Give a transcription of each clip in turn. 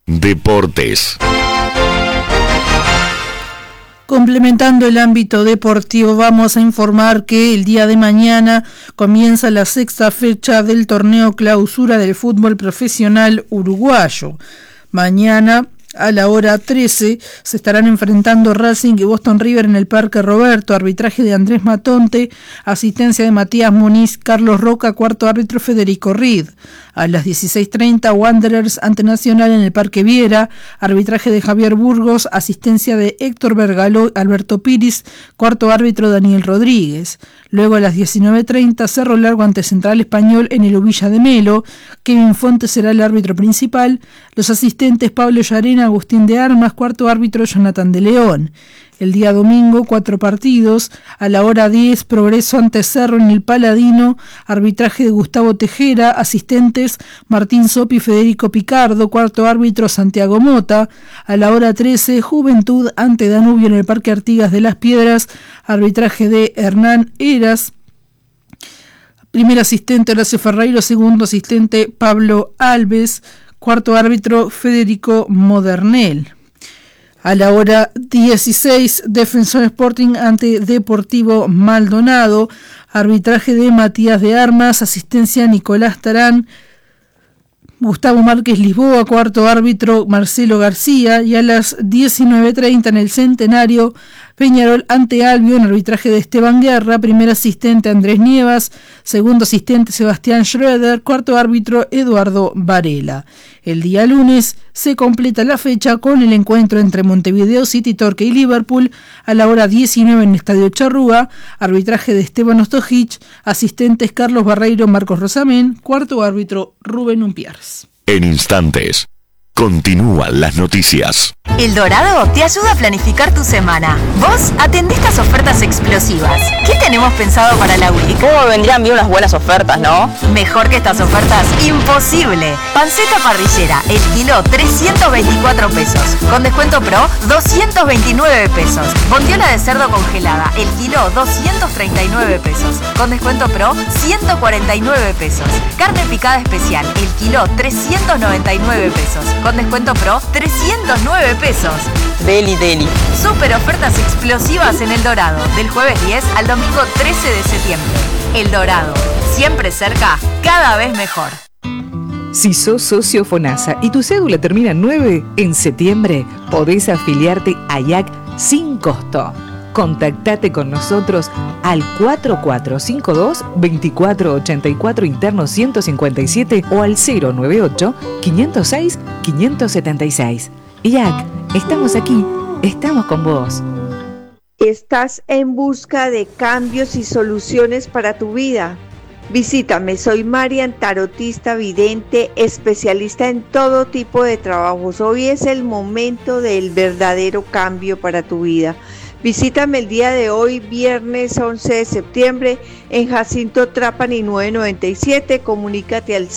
Deportes. Complementando el ámbito deportivo, vamos a informar que el día de mañana comienza la sexta fecha del torneo clausura del fútbol profesional uruguayo. Mañana a la hora 13 se estarán enfrentando Racing y Boston River en el Parque Roberto, arbitraje de Andrés Matonte, asistencia de Matías Muniz, Carlos Roca, cuarto árbitro Federico Reed. A las 16:30 Wanderers ante Nacional en el Parque Viera, arbitraje de Javier Burgos, asistencia de Héctor Bergaló, Alberto Piris, cuarto árbitro Daniel Rodríguez. Luego a las 19:30 Cerro Largo ante Central Español en el Uvilla de Melo, Kevin Fontes será el árbitro principal, los asistentes Pablo Llarena, Agustín de Armas, cuarto árbitro Jonathan de León. El día domingo, 4 partidos. A la hora 10, Progreso ante Cerro en el Paladino, arbitraje de Gustavo Tejera, asistentes Martín Sopi y Federico Picardo, cuarto árbitro Santiago Mota. A la hora 13, Juventud ante Danubio en el Parque Artigas de Las Piedras, arbitraje de Hernán Eras. Primer asistente Horacio Ferreiro, segundo asistente Pablo Alves, cuarto árbitro Federico Modernel. A la hora 16, Defensor Sporting ante Deportivo Maldonado, arbitraje de Matías de Armas, asistencia Nicolás Tarán, Gustavo Márquez Lisboa, cuarto árbitro Marcelo García, y a las 19:30 en el Centenario, Peñarol ante Albio en arbitraje de Esteban Guerra, primer asistente Andrés Nievas, segundo asistente Sebastián Schroeder, cuarto árbitro Eduardo Varela. El día lunes se completa la fecha con el encuentro entre Montevideo City, Torque y Liverpool a la hora 19 en el Estadio Charrúa, arbitraje de Esteban Ostojich, asistentes Carlos Barreiro, Marcos Rosamén, cuarto árbitro Rubén Umpierres. En instantes, continúan las noticias. El Dorado te ayuda a planificar tu semana. Vos atendés estas ofertas explosivas. ¿Qué tenemos pensado para la week? ¿Cómo vendrían bien unas buenas ofertas, no? Mejor que estas ofertas, imposible. Panceta parrillera, el kilo 324 pesos. Con descuento pro, 229 pesos. Bondiola de cerdo congelada, el kilo 239 pesos. Con descuento pro, 149 pesos. Carne picada especial, el kilo 399 pesos. Con descuento pro, 309 pesos. Deli. Super ofertas explosivas en El Dorado, del jueves 10 al domingo 13 de septiembre. El Dorado, siempre cerca, cada vez mejor. Si sos socio FONASA y tu cédula termina en 9, en septiembre podés afiliarte a IAC sin costo. Contactate con nosotros al 4452-2484 interno 157 o al 098-506-576. IAC, estamos aquí, estamos con vos. ¿Estás en busca de cambios y soluciones para tu vida? Visítame, soy Marian, tarotista vidente, especialista en todo tipo de trabajos. Hoy es el momento del verdadero cambio para tu vida. Visítame el día de hoy, viernes 11 de septiembre, en Jacinto Trapani 997. Comunícate al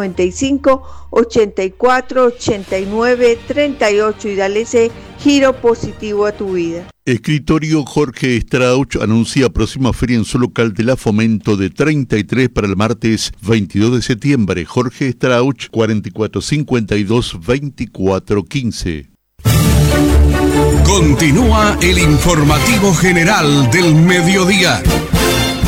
095-84-89-38 y dale ese giro positivo a tu vida. Escritorio Jorge Strauch anuncia próxima feria en su local de la Fomento de 33 para el martes 22 de septiembre. Jorge Strauch, 4452-2415. Continúa el informativo general del mediodía.